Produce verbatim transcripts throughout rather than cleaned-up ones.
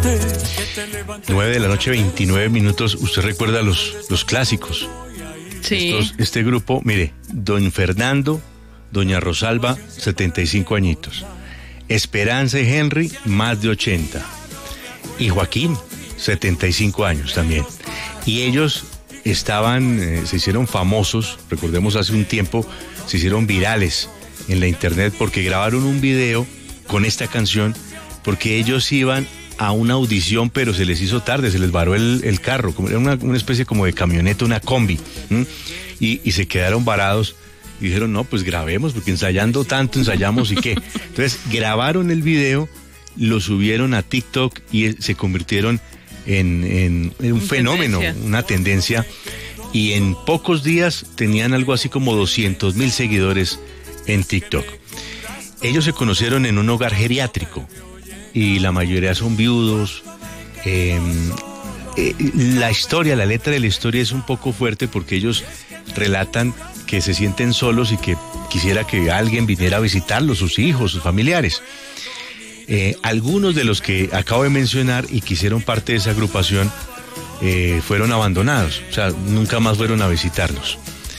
nueve de la noche, veintinueve minutos. Usted recuerda los, los clásicos. Sí. Estos, este grupo, mire, don Fernando, doña Rosalba, setenta y cinco añitos. Esperanza y Henry, más de ochenta. Y Joaquín, setenta y cinco años también. Y ellos estaban, eh, se hicieron famosos, recordemos hace un tiempo, se hicieron virales en la internet porque grabaron un video con esta canción, porque ellos iban a una audición, pero se les hizo tarde, se les varó el, el carro, como era una, una especie como de camioneta, una combi, y, y se quedaron varados y dijeron, no, pues grabemos, porque ensayando tanto, ensayamos y qué. Entonces grabaron el video, lo subieron a TikTok y se convirtieron en, en, en un una fenómeno, tendencia. una tendencia, y en pocos días tenían algo así como doscientos mil seguidores en TikTok. Ellos se conocieron en un hogar geriátrico y la mayoría son viudos. Eh, eh, la historia, la letra de la historia es un poco fuerte porque ellos relatan que se sienten solos y que quisiera que alguien viniera a visitarlos, sus hijos, sus familiares. Eh, algunos de los que acabo de mencionar y que hicieron parte de esa agrupación eh, fueron abandonados, o sea, nunca más fueron a visitarlos.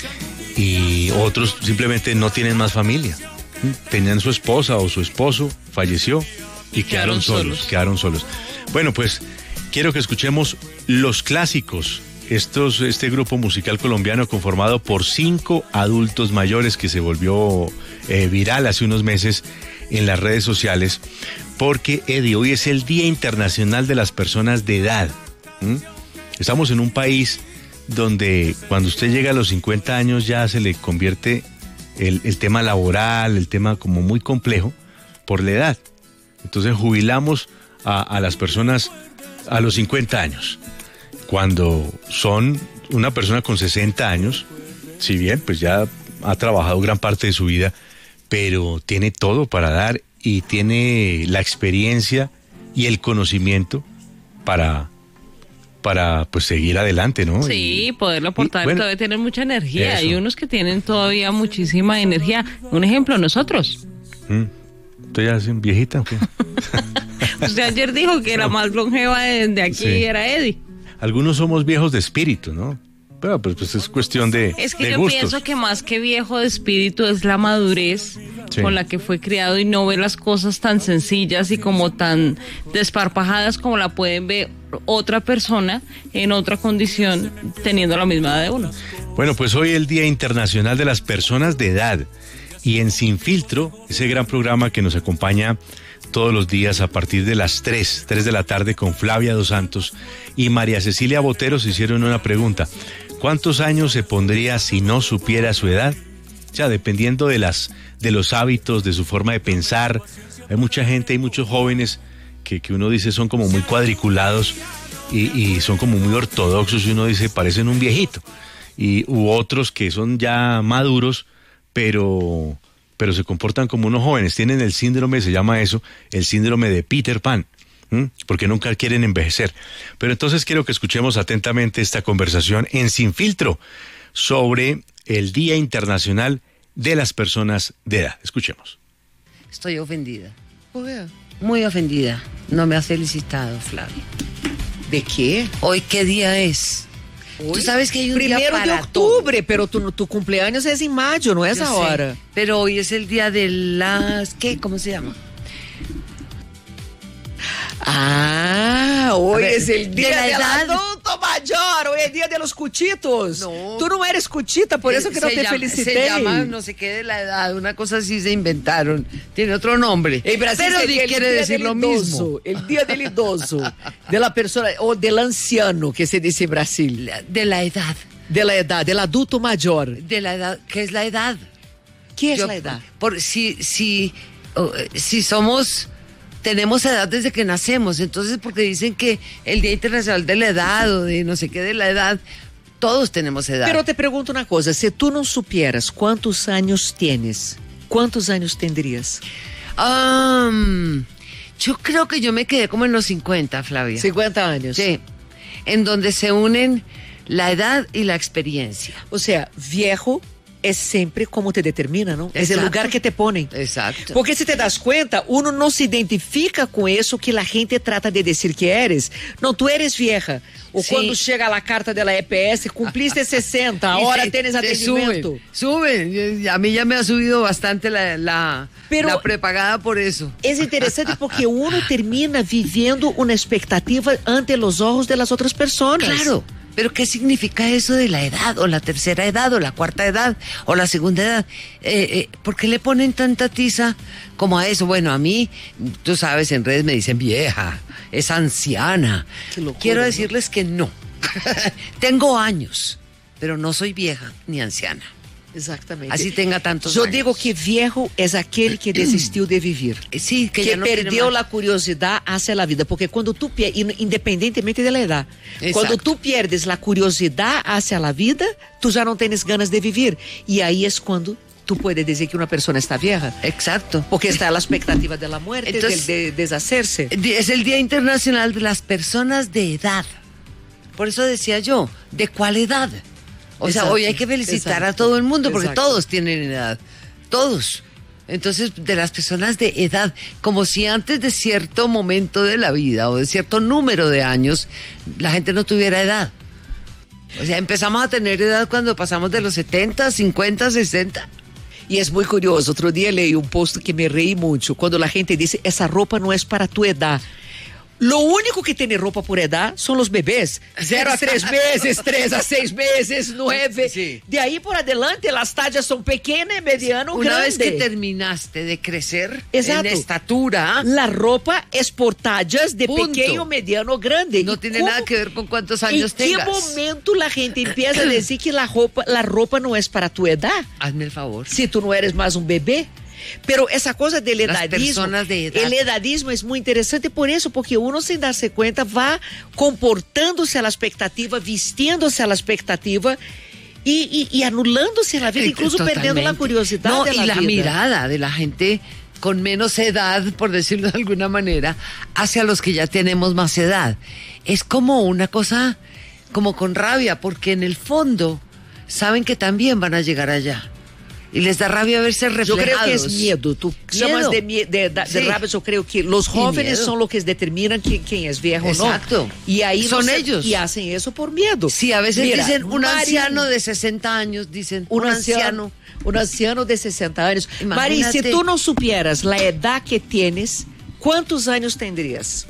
Y otros simplemente no tienen más familia. Tenían su esposa o su esposo, falleció y quedaron, quedaron solos, solos, quedaron solos. Bueno, pues quiero que escuchemos los clásicos. Estos, este grupo musical colombiano conformado por cinco adultos mayores que se volvió eh, viral hace unos meses en las redes sociales, porque, Eddie, hoy es el Día Internacional de las Personas de Edad. ¿Mm? Estamos en un país donde cuando usted llega a los cincuenta años ya se le convierte el, el tema laboral, el tema como muy complejo por la edad. Entonces jubilamos a, a las personas a los cincuenta años. Cuando son una persona con sesenta años, si bien pues ya ha trabajado gran parte de su vida, pero tiene todo para dar y tiene la experiencia y el conocimiento para, para pues seguir adelante, ¿no? Sí, y, poderlo aportar, y, bueno, todavía tienen mucha energía. Hay unos que tienen todavía muchísima energía. Un ejemplo, nosotros. Mm. ¿Usted ya es viejita o qué? Usted ayer dijo que la más longeva de, de aquí sí. era Eddie. Algunos somos viejos de espíritu, ¿no? Pero pues, pues es cuestión de Es que de yo gustos. pienso que más que viejo de espíritu es la madurez sí. con la que fue criado y no ve las cosas tan sencillas y como tan desparpajadas como la pueden ver otra persona en otra condición teniendo la misma edad de uno. Bueno, pues hoy es el Día Internacional de las Personas de Edad. Y en Sin Filtro, ese gran programa que nos acompaña todos los días a partir de las tres, tres de la tarde con Flavia Dos Santos y María Cecilia Botero, se hicieron una pregunta. ¿Cuántos años se pondría si no supiera su edad? O sea, dependiendo de las, de los hábitos, de su forma de pensar. Hay mucha gente, hay muchos jóvenes que, que uno dice son como muy cuadriculados y, y son como muy ortodoxos y uno dice parecen un viejito. Y u otros que son ya maduros, pero, pero se comportan como unos jóvenes, tienen el síndrome, se llama eso, el síndrome de Peter Pan, ¿m? Porque nunca quieren envejecer. Pero entonces quiero que escuchemos atentamente esta conversación en Sin Filtro sobre el Día Internacional de las Personas de Edad. Escuchemos. Estoy ofendida. Muy ofendida. No me has felicitado, Flavia. ¿De qué? ¿Hoy qué día es? Tú sabes que hay un Primero día para de octubre, todo. pero tu, tu cumpleaños es en mayo, no es Yo ahora. sé, pero hoy es el día de las... ¿Qué? ¿Cómo se llama? Ah, hoy ver, es el día de la del edad. adulto mayor, hoy es el día de los cuchitos. No. Tú no eres cuchita, por eso que no Se te llama, felicité. Se llama no sé qué de la edad, una cosa así se inventaron. Tiene otro nombre. En Brasil pero sería el quiere día decir del lo idoso, mismo. El día del idoso, de la persona, o del anciano, que se dice en Brasil. De la edad. De la edad, del adulto mayor. De la edad. ¿Qué es la edad? ¿Qué es Yo, la edad? Por, si, si, uh, si somos... Tenemos edad desde que nacemos, entonces porque dicen que el Día Internacional de la Edad o de no sé qué de la edad, todos tenemos edad. Pero te pregunto una cosa, si tú no supieras cuántos años tienes, ¿cuántos años tendrías? Um, yo creo que yo me quedé como en los cincuenta, Flavia. cincuenta años. Sí, en donde se unen la edad y la experiencia. O sea, viejo, es siempre como te determina, ¿no? Es el lugar que te ponen. Exacto. Porque si te das cuenta, uno no se identifica con eso que la gente trata de decir que eres. No, tú eres vieja. O Sí. cuando llega la carta de la E P S, cumpliste sesenta, ahora Y te- tienes te atendimiento. Suben, suben. A mí ya me ha subido bastante la, la, Pero- la prepagada por eso. Es interesante porque uno termina viviendo una expectativa ante los ojos de las otras personas. Claro, pero ¿qué significa eso de la edad, o la tercera edad, o la cuarta edad, o la segunda edad? Eh, eh, ¿Por qué le ponen tanta tiza como a eso? Bueno, a mí, tú sabes, en redes me dicen vieja, es anciana. Qué locura, Quiero ¿no? decirles que no. Tengo años, pero no soy vieja ni anciana. Exactamente. Así tenga tantos Yo años. digo que viejo es aquel que desistiu de vivir. Eh, Sí, que, Que, ya no tiene perdeu más. a curiosidade hacia a vida, porque quando tu pier- independentemente da idade, Exacto. quando tu pierdes a curiosidade hacia a vida, tu já não tens ganas de viver. E aí é quando tu puedes dizer que uma pessoa está vieja, Exacto. porque está a expectativa da morte, Entonces- de, de deshacerse. Es el Día Internacional de las Personas de Edad. Por eso decía yo, ¿de cuál edad? O sea, Exacto, hoy hay que felicitar a exacto, todo el mundo porque exacto. todos tienen edad. Todos. Entonces, de las personas de edad, como si antes de cierto momento de la vida o de cierto número de años, la gente no tuviera edad. O sea, empezamos a tener edad cuando pasamos de los setenta, cincuenta, sesenta. E é muito curioso. Outro dia leí um post que me reí muito. Quando a gente disse, essa roupa não é para tu edad. Lo único que tem roupa por edad são os bebês. Zero a três meses, três a seis meses, nueve. Sí. De aí por adelante, as tallas são pequenas, mediano, Una grande. vez que terminaste de crecer Exacto. en estatura, La ropa es por tallas de Punto. pequeño, mediano, grande. no ¿Y tiene cómo- nada que ver con cuántos ¿En años qué tengas. momento la gente empieza a decir que la ropa, la ropa no es para tu edad? Hazme el favor. Si tú no eres más un bebé. Pero esa cosa del Las edadismo, personas de edad. el edadismo es muy interesante por eso, porque uno sin darse cuenta va comportándose a la expectativa, vistiéndose a la expectativa y, y, y anulándose en la vida, Eh, incluso perdiendo la totalmente. curiosidad No, de la y la vida. mirada de la gente con menos edad, por decirlo de alguna manera, hacia los que ya tenemos más edad. Es como una cosa, como con rabia, porque en el fondo saben que también van a llegar allá. Y les da rabia verse Yo reflejados. creo que es miedo. Tú llamas de, mie- de, de, Sí. de rabia, yo creo que los jóvenes miedo. son los que determinan quién, quién es viejo o no. Exacto. Y ahí Son no se- ellos. Y hacen eso por miedo. Sí, a veces Mira, dicen un Mari- anciano de sesenta años, dicen Un un anciano, anciano. un anciano de sesenta años. Imagínate. Mari, si tú no supieras la edad que tienes, ¿cuántos años tendrías?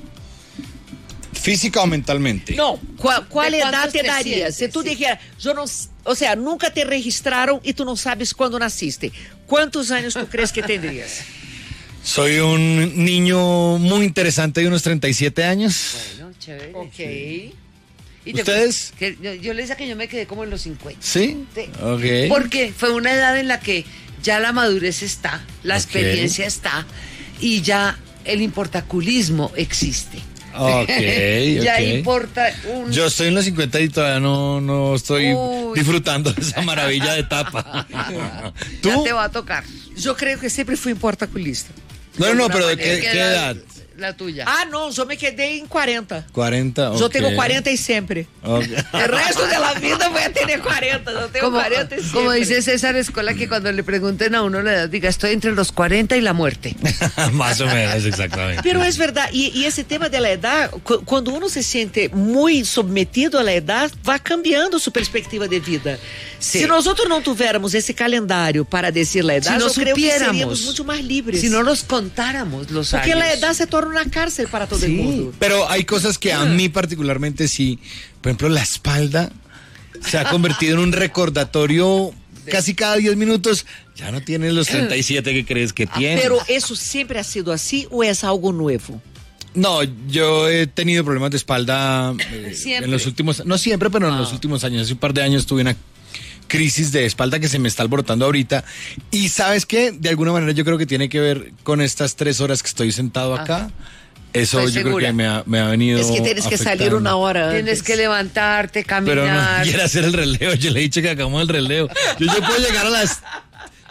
¿Física o mentalmente? No, ¿cuál, cuál ¿De edad cuántos te te darías? sientes? Si tú Sí. dijeras, yo no, o sea, nunca te registraron y tú no sabes cuándo naciste. ¿Cuántos años tú crees que tendrías? Soy un niño muy interesante de unos treinta y siete años. Bueno, chévere. Ok. ¿Y te- ¿Ustedes? que yo, yo le decía que yo me quedé como en los cincuenta. ¿Sí? Sí. Ok. Porque fue una edad en la que ya la madurez está, la Ok. experiencia está y ya el importaculismo existe. Ok, Ya ok. importa un... Yo estoy en los cincuenta y todavía no, no estoy Uy. disfrutando de esa maravilla de etapa. Ya ¿Tú? te va a tocar. Yo creo que siempre fui portaculista. No, no, no, De pero ¿de alguna qué, manera. qué era edad? La tuya. Ah, no, yo me quedé en cuarenta. cuarenta. Yo ok. tengo cuarenta y siempre. Ok. El resto de la vida voy a tener cuarenta. Yo tengo como, cuarenta y siempre. como dice César Escola, que cuando le pregunten a uno la edad, diga, estoy entre los cuarenta y la muerte. Más o menos, exactamente. Pero es verdad, y, y ese tema de la edad, cu- cuando uno se siente muy sometido a la edad, va cambiando su perspectiva de vida. Sí. Si nosotros no tuviéramos ese calendario para decir la edad, Si no yo creo que supiéramos, seríamos mucho más libres. Si no nos contáramos los Porque años. la edad se torna una cárcel para todo Sí. el mundo. Pero hay cosas que a mí particularmente sí. Por ejemplo, la espalda se ha convertido en un recordatorio casi cada diez minutos. Ya no tienes los treinta y siete que crees que tienes. Pero ¿eso siempre ha sido así o es algo nuevo? No, yo he tenido problemas de espalda eh, Siempre. en los últimos, no siempre, pero en los últimos años, hace un par de años tuve una crisis de espalda que se me está alborotando ahorita. Y ¿sabes qué? De alguna manera yo creo que tiene que ver con estas tres horas que estoy sentado acá. Eso Estoy yo creo segura. que me ha, me ha venido Es que tienes que salir afectando. una hora Tienes antes. que levantarte, Pero no caminar. quiere hacer el relevo. Yo le he dicho que hagamos el relevo. Yo, yo puedo llegar a las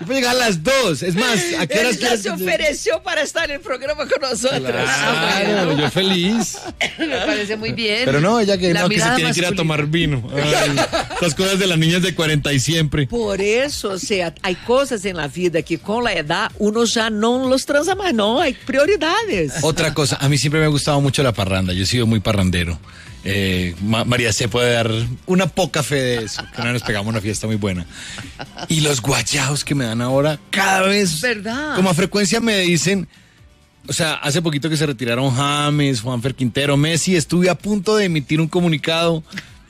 Yo puedo llegar a las dos. Es más, ¿a qué horas Él ya se ofreció para estar en el programa con nosotros. Claro, yo feliz. Me parece muy bien. Pero no, ella que La no, que se mirada tiene que ir a masculina. tomar vino. Ay, las cosas de las niñas de cuarenta y siempre. Por eso, o sea, hay cosas en la vida que con la edad uno ya no los transa más, no, hay prioridades. Otra cosa, a mí siempre me ha gustado mucho la parranda. Yo he sido muy parrandero. Eh, Ma- María se puede dar una poca fe de eso. Que una vez nos pegamos una fiesta muy buena. Y los guayaos que me dan ahora, cada vez, ¿Verdad? como a frecuencia me dicen, o sea, hace poquito que se retiraron James, Juanfer Quintero, Messi, estuve a punto de emitir un comunicado.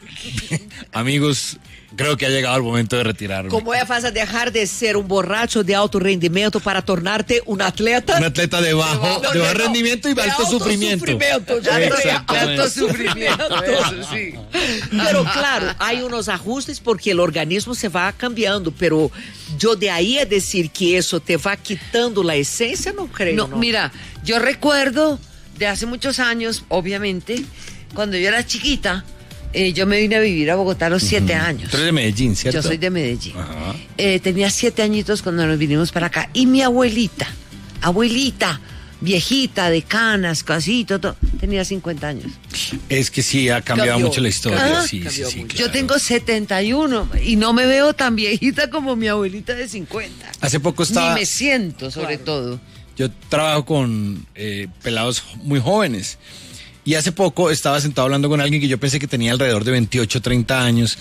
Amigos, creo que ha llegado el momento de retirarme. Como é fácil dejar de ser um borracho de alto rendimento para tornar-te um atleta? Un atleta de bajo, No, de no, bajo no, rendimiento y de alto sufrimiento. sufrimiento, ya no es Exactamente. Alto sufrimiento, eso sí. Pero claro, hay unos ajustes porque el organismo se va cambiando, pero yo de ahí a decir que eso te va quitando la esencia, no creo. No, No, mira, yo recuerdo de hace muchos años, obviamente, cuando yo era chiquita, eh, yo me vine a vivir a Bogotá a los siete años. Tú eres de Medellín, ¿cierto? Yo soy de Medellín. Ajá. Eh, tenía siete añitos cuando nos vinimos para acá. Y mi abuelita, abuelita, viejita, de canas, casito, todo, tenía cincuenta años. Es que sí, ha cambiado Cambió. mucho la historia. Ah, sí, sí, cambió sí, mucho. Yo claro. tengo setenta y uno y no me veo tan viejita como mi abuelita de cincuenta. Hace poco estaba... Ni me siento, sobre todo. Yo trabajo con eh, pelados muy jóvenes. Y hace poco estaba sentado hablando con alguien que yo pensé que tenía alrededor de veintiocho, treinta años.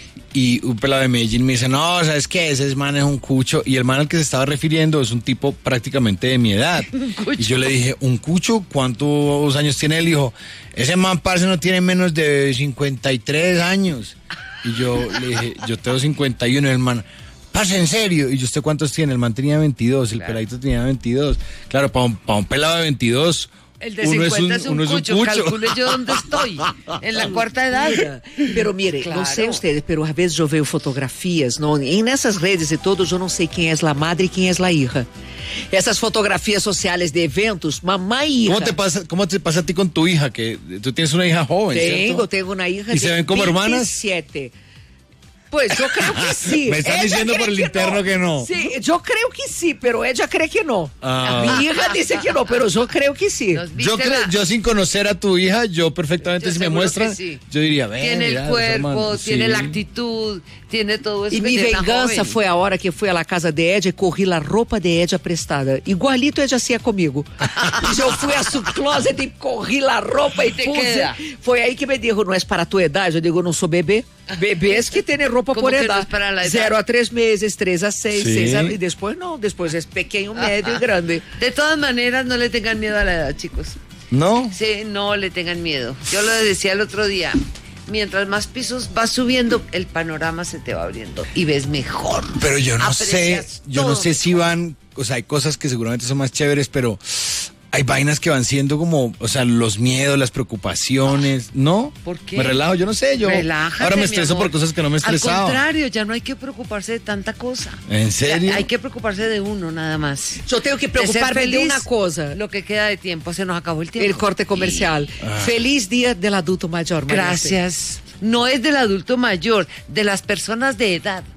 Y un pelado de Medellín me dice, no, ¿sabes qué? Ese man es un cucho. Y el man al que se estaba refiriendo es un tipo prácticamente de mi edad. Y yo le dije, ¿un cucho? ¿Cuántos años tiene él? Dijo, ese man, parce, no tiene menos de cincuenta y tres años. Y yo le dije, yo tengo cincuenta y uno. Y el man, parce, ¿en serio? Y yo, ¿usted cuántos tiene? El man tenía veintidós, el peladito tenía veintidós. Claro, para un, para un pelado de veintidós... El de uno cincuenta es un, uno es un cucho. cucho. Calcule yo dónde estoy. En la cuarta edad. Mira, pero mire, Claro. não sei ustedes, pero a vezes eu vejo fotografias, não, e nessas redes e todos, eu não sei quem é a madre e quem é a hija. Essas fotografias sociais de eventos, mamãe e hija. ¿Cómo te pasa, cómo te pasa a ti con tu hija? Que tú tienes una hija joven, Tengo, ¿cierto? tengo una hija ¿Y de se ven como hermanas? veintisiete. Pues yo creo que sí. Me estás Ella diciendo cree por el interno que no. Sí, yo creo que sí, pero ella cree que no. Ah. Mi hija dice que no, pero yo creo que sí. Nos Yo, viste creo, la- yo sin conocer a tu hija, yo perfectamente Yo si me seguro muestran, que sí. yo diría, ven, Tiene mira, el los cuerpo, hermanos". tiene Sí. la actitud, tiene todo eso. E que minha tiene una vingança joven. foi a hora que fui à casa de Ed e corri a roupa de Ed prestada. Igualito Ed hacía comigo. E eu fui a su closet e corri a roupa e Te puse. queda. Foi aí que me dijo, não é para tua idade? Eu digo, não sou bebê. Bebês que têm roupa Como por que não idade. é para a idade? Zero a três meses, três a seis, Sim. seis a... E depois não, depois é pequeno, médio e grande. De todas maneras, no le tengan miedo a la edad, chicos. ¿No? Sí, no le tengan miedo. Yo lo decía el otro día. Mientras más pisos vas subiendo, el panorama se te va abriendo y ves mejor. Pero yo no sé, Aprecias yo no todo sé si van, o sea, hay cosas que seguramente son más chéveres, pero hay vainas que van siendo como, o sea, los miedos, las preocupaciones, ¿no? ¿Por qué? Me relajo, yo no sé, yo Relájate, ahora me mi estreso amor. por cosas que no me Al estresaba. contrario, ya no hay que preocuparse de tanta cosa. ¿En serio? Ya hay que preocuparse de uno nada más. Eu tenho que De ser preocupar-me de feliz, uma coisa. Lo que queda de tiempo, se nos acabó el tiempo. El corte comercial. Feliz Dia del Adulto Mayor. María. Gracias. No es del adulto mayor, de las personas de edad.